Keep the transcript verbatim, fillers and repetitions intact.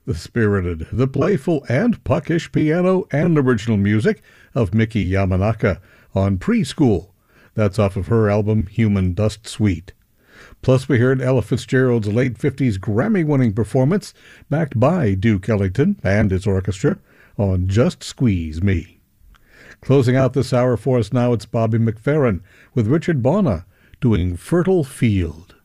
The spirited, the playful, and puckish piano and original music of Miki Yamanaka on Preschool. That's off of her album Human Dust Suite. Plus, we heard Ella Fitzgerald's late fifties Grammy-winning performance, backed by Duke Ellington and his orchestra, on Just Squeeze Me. Closing out this hour for us now, it's Bobby McFerrin with Richard Bona doing Fertile Field.